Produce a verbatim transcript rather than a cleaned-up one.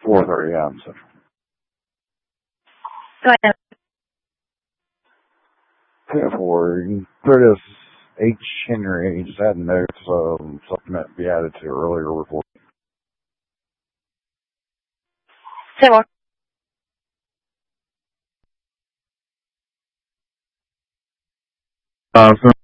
four thirty a m Central. Go ahead. ten four, Curtis H. Henry just had notes um, supplement be added to earlier report. Say more. Uh, so